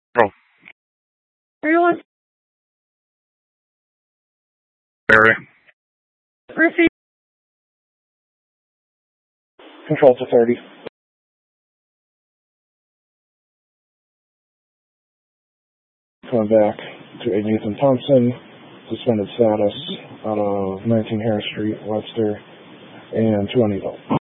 Oh, Are you on area. receive? Control to 30. Coming back to a Nathan Thompson, suspended status out of 19 Harris Street, Webster, and 2 on Eagle.